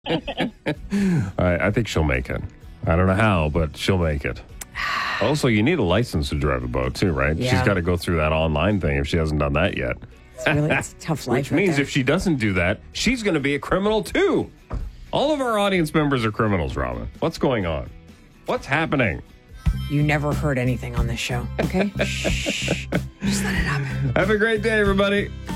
I think she'll make it. I don't know how, but she'll make it. Also, you need a license to drive a boat, too, right? Yeah. She's got to go through that online thing if she hasn't done that yet. It's a tough life. Which means if she doesn't do that, she's going to be a criminal, too. All of our audience members are criminals, Robin. What's going on? What's happening? You never heard anything on this show, okay? Shh. Just let it happen. Have a great day, everybody.